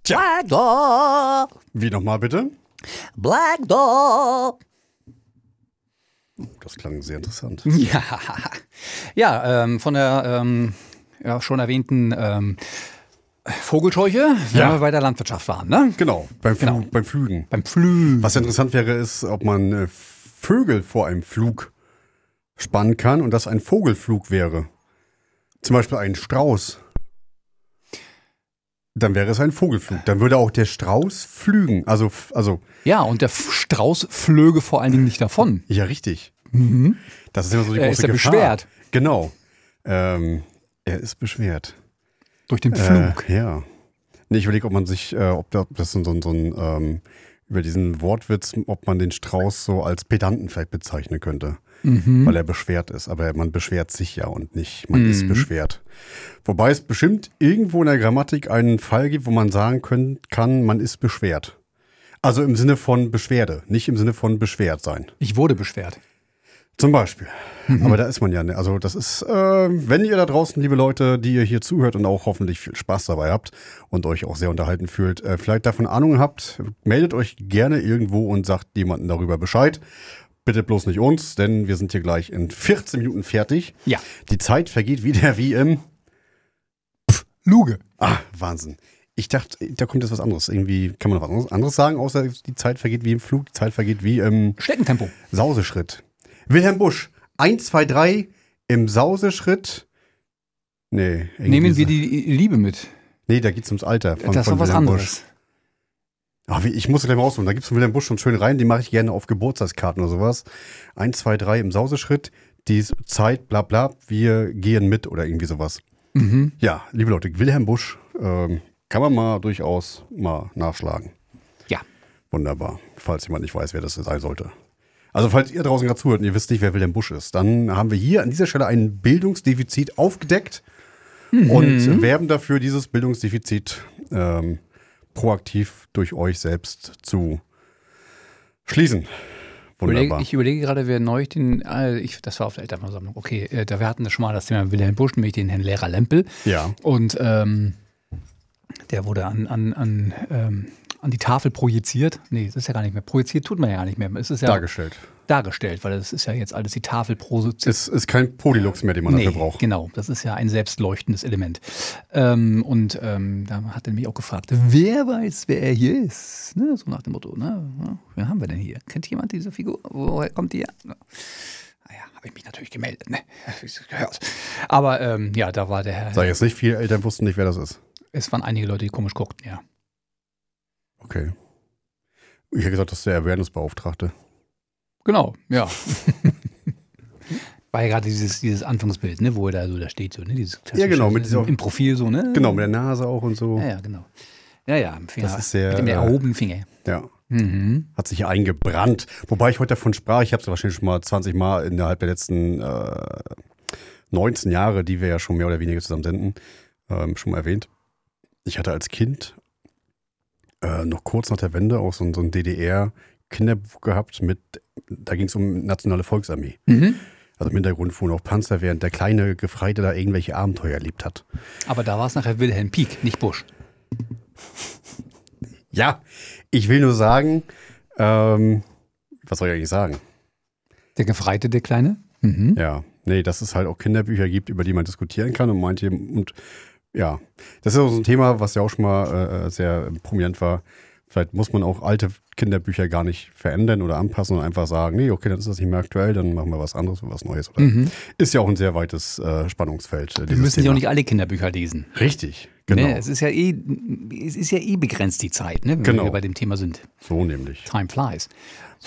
Tja. Black Dog. Wie nochmal bitte? Black Dog. Das klang sehr interessant. Ja, von der schon erwähnten Vogelscheuche, wenn wir bei der Landwirtschaft waren, ne? Genau, beim Flügen. Beim Flügen. Was interessant wäre, ist, ob man Vögel vor einem Flug spannen kann und das ein Vogelflug wäre. Zum Beispiel ein Strauß. Dann wäre es ein Vogelflug. Dann würde auch der Strauß flügen. Also Ja, und der Strauß flöge vor allen Dingen nicht davon. ja, richtig. Mhm. Das ist immer so die große Ist er Gefahr. beschwert? Genau. Er ist beschwert. Durch den Flug. Ja. Nee, ich überlege, ob man sich, ob das so ein über diesen Wortwitz, ob man den Strauß so als Pedanten vielleicht bezeichnen könnte. Weil er beschwert ist. Aber man beschwert sich ja und nicht, man ist beschwert. Wobei es bestimmt irgendwo in der Grammatik einen Fall gibt, wo man sagen kann, man ist beschwert. Also im Sinne von Beschwerde, nicht im Sinne von beschwert sein. Ich wurde beschwert. Zum Beispiel. Aber da ist man ja, ne? Also das ist, wenn ihr da draußen, liebe Leute, die ihr hier zuhört und auch hoffentlich viel Spaß dabei habt und euch auch sehr unterhalten fühlt, vielleicht davon Ahnung habt, meldet euch gerne irgendwo und sagt jemandem darüber Bescheid. Bitte bloß nicht uns, denn wir sind hier gleich in 14 Minuten fertig. Ja. Die Zeit vergeht wieder wie im Luge. Ah, Wahnsinn. Ich dachte, da kommt jetzt was anderes. Irgendwie kann man noch was anderes sagen, außer die Zeit vergeht wie im Flug, die Zeit vergeht wie im Schneckentempo. Sauseschritt. Wilhelm Busch, 1, 2, 3 im Sauseschritt. Nee. Nehmen wir die Liebe mit. Nee, da geht's ums Alter von Das ist doch was Wilhelm anderes. Busch. Ach, ich muss gleich mal aussuchen. Da gibt's von Wilhelm Busch schon schön rein. Die mache ich gerne auf Geburtstagskarten oder sowas. 1, 2, 3 im Sauseschritt. Die Zeit, bla bla, wir gehen mit oder irgendwie sowas. Ja, liebe Leute, Wilhelm Busch kann man mal durchaus mal nachschlagen. Ja. Wunderbar. Falls jemand nicht weiß, wer das sein sollte. Also falls ihr draußen gerade zuhört und ihr wisst nicht, wer Wilhelm Busch ist, dann haben wir hier an dieser Stelle ein Bildungsdefizit aufgedeckt und werben dafür, dieses Bildungsdefizit proaktiv durch euch selbst zu schließen. Wunderbar. Ich überlege gerade, wer neulich das war auf der Elternversammlung. Okay, wir hatten schon mal das Thema Wilhelm Busch, nämlich den Herrn Lehrer Lempel. Ja. Und der wurde an die Tafel projiziert. Nee, das ist ja gar nicht mehr. Projiziert tut man ja gar nicht mehr. Es ist ja dargestellt, weil das ist ja jetzt alles die Tafel projiziert. Es ist kein Polylux mehr, den man dafür braucht. Genau, das ist ja ein selbstleuchtendes Element. Da hat er mich auch gefragt, wer weiß, wer er hier ist? Ne? So nach dem Motto, ne? Wen haben wir denn hier? Kennt jemand diese Figur? Woher kommt die? Naja, habe ich mich natürlich gemeldet, ne? Hab ich gehört. Aber ja, da war der Herr. Sag jetzt nicht, viele Eltern wussten nicht, wer das ist. Es waren einige Leute, die komisch guckten, ja. Okay. Ich hätte gesagt, das ist der Awareness-Beauftragte. Genau, ja. War ja gerade dieses Anfangsbild, ne, wo er da steht, so, ne? Ja, genau, mit dieser, im Profil so, ne? Genau, mit der Nase auch und so. Ja, genau. Ja, im Finger. Das ist sehr, mit dem erhobenen Finger. Ja. Hat sich eingebrannt. Wobei ich heute davon sprach, ich habe es wahrscheinlich schon mal 20 Mal innerhalb der letzten 19 Jahre, die wir ja schon mehr oder weniger zusammen senden, schon mal erwähnt. Ich hatte als Kind noch kurz nach der Wende auch so ein DDR-Kinderbuch gehabt da ging es um Nationale Volksarmee. Also im Hintergrund fuhren auch Panzer, während der kleine Gefreite da irgendwelche Abenteuer erlebt hat. Aber da war es nachher Wilhelm Pieck, nicht Busch. Ja, ich will nur sagen, was soll ich eigentlich sagen? Der Gefreite, der Kleine? Ja, nee, dass es halt auch Kinderbücher gibt, über die man diskutieren kann und ja, das ist auch so ein Thema, was ja auch schon mal sehr prominent war. Vielleicht muss man auch alte Kinderbücher gar nicht verändern oder anpassen und einfach sagen, nee, okay, dann ist das nicht mehr aktuell, dann machen wir was anderes oder was Neues. Oder ist ja auch ein sehr weites Spannungsfeld. Wir müssen ja auch nicht alle Kinderbücher lesen. Richtig, genau. Ne, es ist ja eh begrenzt die Zeit, ne, wenn wir bei dem Thema sind. So nämlich. Time flies. So.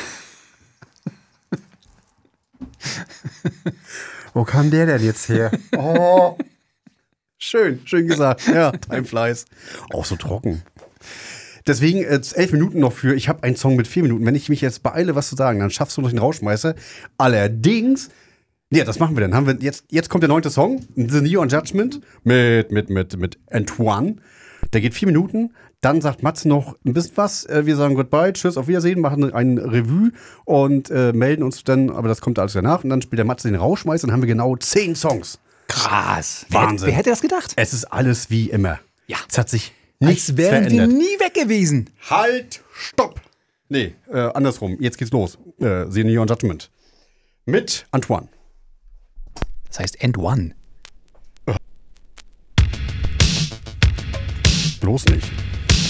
Wo kam der denn jetzt her? Oh. Schön gesagt. Ja, Time flies. Auch so trocken. Deswegen 11 Minuten noch ich habe einen Song mit 4 Minuten. Wenn ich mich jetzt beeile, was zu sagen, dann schaffst du noch den Rausschmeißer. Allerdings, ja, das machen wir dann. Jetzt kommt der 9. Song, The Neon Judgment mit Antoine. Der geht 4 Minuten. Dann sagt Matze noch ein bisschen was. Wir sagen Goodbye, tschüss, auf Wiedersehen, machen ein Revue und melden uns dann, aber das kommt alles danach. Und dann spielt der Matze den Rausschmeißer und dann haben wir genau 10 Songs. Krass. Wahnsinn. Wer hätte das gedacht? Es ist alles wie immer. Ja. Es hat sich Nichts Als wären verändert. wir nie weg gewesen. Halt, stopp! Nee, andersrum. Jetzt geht's los. Senior Judgment. Mit Antoine. Das heißt End One. Bloß nicht.